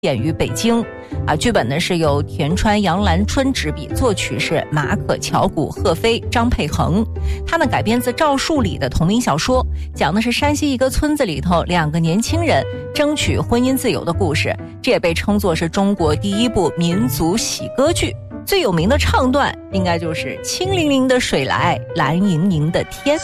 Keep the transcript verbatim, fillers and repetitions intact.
演于北京。啊，剧本呢是由田川杨兰春执笔，作曲是马可乔古、贺飞、张佩恒。它呢改编自赵树理的同名小说，讲的是山西一个村子里头两个年轻人争取婚姻自由的故事。这也被称作是中国第一部民族喜歌剧。最有名的唱段应该就是清凌凌的水来，蓝盈盈的天。